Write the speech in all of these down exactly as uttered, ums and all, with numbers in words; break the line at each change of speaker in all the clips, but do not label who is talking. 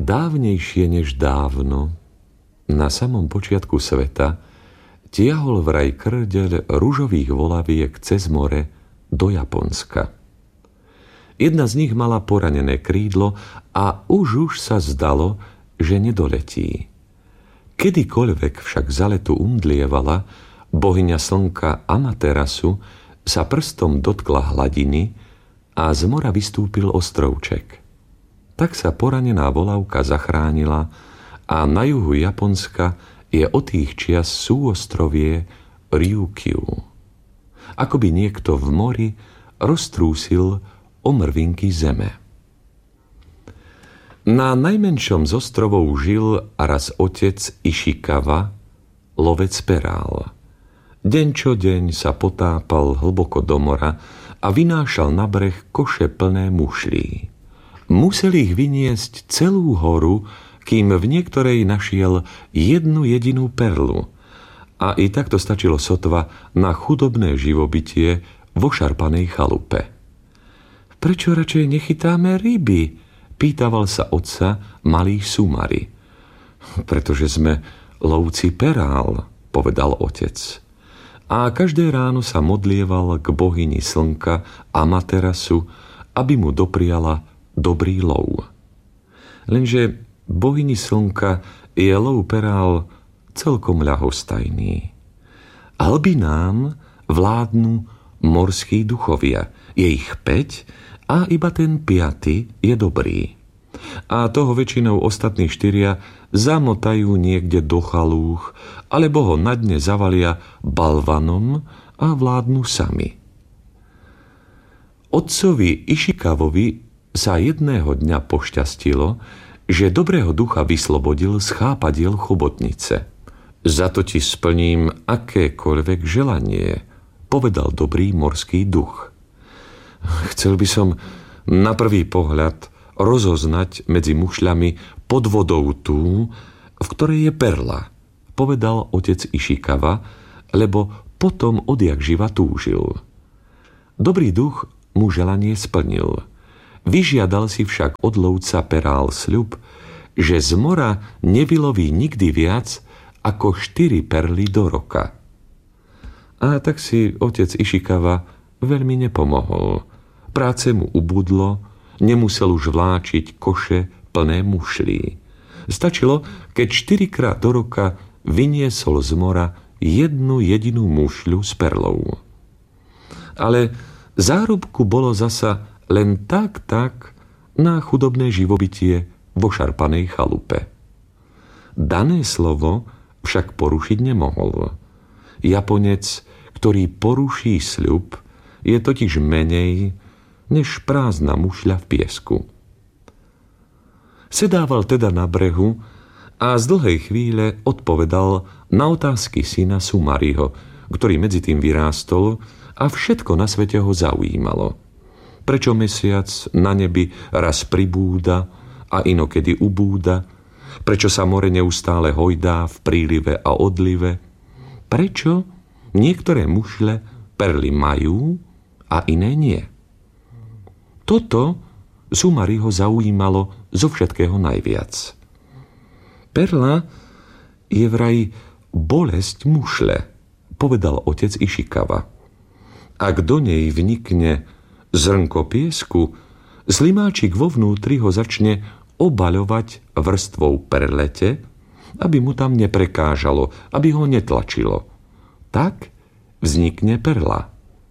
Dávnejšie než dávno, na samom počiatku sveta, tiahol vraj krdeľ ružových volaviek cez more do Japonska. Jedna z nich mala poranené krídlo a už už sa zdalo, že nedoletí. Kedykoľvek však za letu umdlievala, bohyňa slnka Amaterasu sa prstom dotkla hladiny a z mora vystúpil ostrovček. Tak sa poranená volavka zachránila a na juhu Japonska je od tých čias súostrovie Ryukyu. Ako by niekto v mori roztrúsil omrvinky zeme. Na najmenšom z ostrovov žil raz otec Ishikawa, lovec perál. Deň čo deň sa potápal hlboko do mora a vynášal na breh koše plné mušlí. Musel ich vyniesť celú horu, kým v niektorej našiel jednu jedinú perlu. A i takto stačilo sotva na chudobné živobytie vo šarpanej chalupe. Prečo radšej nechytáme ryby? Pýtaval sa otca malý Sumari. Pretože sme lovci perál, povedal otec. A každé ráno sa modlieval k bohyni slnka Amaterasu, aby mu dopriala dobrý lov. Lenže bohyni slnka je lov perál celkom ľahostajný. Hlbinám vládnu morskí duchovia. Je ich päť a iba ten piaty je dobrý. A toho väčšinou ostatní štyria zamotajú niekde do chalúch, alebo ho na dne zavalia balvanom a vládnu sami. Otcovi Ishikawovi sa jedného dňa pošťastilo, že dobrého ducha vyslobodil z chápadiel chobotnice. Za to ti splním akékoľvek želanie, povedal dobrý morský duch. Chcel by som na prvý pohľad rozoznať medzi mušľami pod vodou tú, v ktorej je perla, povedal otec Ishikawa, lebo potom odjak živa túžil. Dobrý duch mu želanie splnil. Vyžiadal si však od lovca perál sľub, že z mora nevyloví nikdy viac ako štyri perly do roka. A tak si otec Ishikawa veľmi nepomohol. Práce mu ubudlo, nemusel už vláčiť koše plné mušlí. Stačilo, keď štyrikrát do roka vyniesol z mora jednu jedinú mušľu s perlou. Ale zárobku bolo zasa len tak, tak na chudobné živobytie vo šarpanej chalupe. Dané slovo však porušiť nemohol. Japonec, ktorý poruší sľub, je totiž menej než prázdna mušľa v piesku. Sedával teda na brehu a z dlhej chvíle odpovedal na otázky syna Sumariho, ktorý medzi tým vyrástol a všetko na svete ho zaujímalo. Prečo mesiac na nebi raz pribúda a inokedy ubúda? Prečo sa more neustále hojdá v prílive a odlive? Prečo niektoré mušle perly majú a iné nie? Toto Sumariho zaujímalo zo všetkého najviac. Perla je vraj bolesť mušle, povedal otec Ishikawa. Ak do nej vnikne zrnko piesku, slimáčik vo vnútri ho začne obaľovať vrstvou perlete, aby mu tam neprekážalo, aby ho netlačilo. Tak vznikne perla.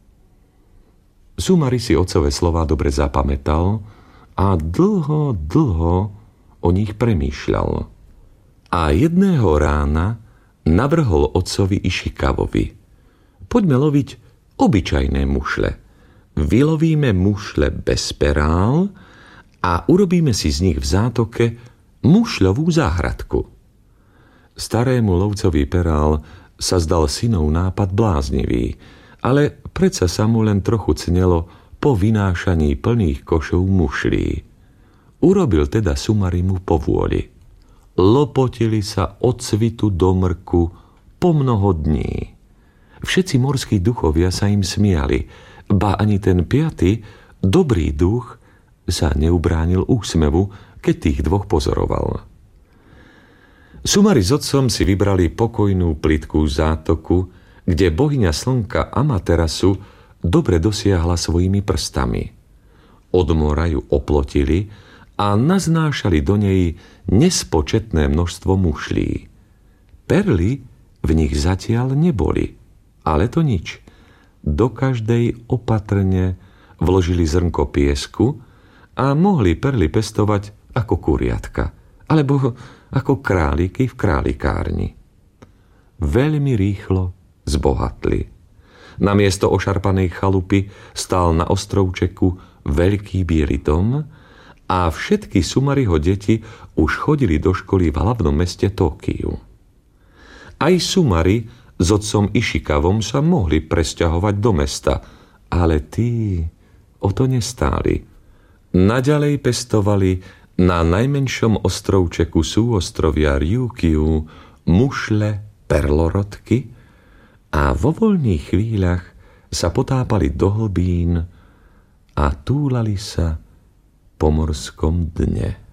Sumari si otcové slová dobre zapamätal a dlho, dlho o nich premýšľal. A jedného rána navrhol otcovi Ishikawovi: poďme loviť obyčajné mušle. Vylovíme mušle bez perál a urobíme si z nich v zátoke mušľovú záhradku. Starému lovcovi perál sa zdal synov nápad bláznivý, ale predsa sa mu len trochu cnelo po vynášaní plných košov mušlí. Urobil teda Sumari mu povôli. Lopotili sa od svitu do mrku po mnoho dní. Všetci morskí duchovia sa im smiali, ba ani ten piaty, dobrý duch, sa neubránil úsmevu, keď tých dvoch pozoroval. Sumari s otcom si vybrali pokojnú plytkú zátoku, kde bohyňa slnka Amaterasu dobre dosiahla svojimi prstami. Od mora ju oplotili a naznášali do nej nespočetné množstvo mušlí. Perly v nich zatiaľ neboli, ale to nič. Do každej opatrne vložili zrnko piesku a mohli perly pestovať ako kuriatka, alebo ako králiky v králikárni. Veľmi rýchlo zbohatli. Namiesto ošarpanej chalupy stál na ostrovčeku veľký biely dom a všetky Sumariho deti už chodili do školy v hlavnom meste Tókiu. Aj Sumari s otcom Išikavom sa mohli presťahovať do mesta, ale tí o to nestáli. Naďalej pestovali na najmenšom ostrovčeku súostrovia Ryukiu mušle perlorodky a vo voľných chvíľach sa potápali do hlbín a túlali sa po morskom dne.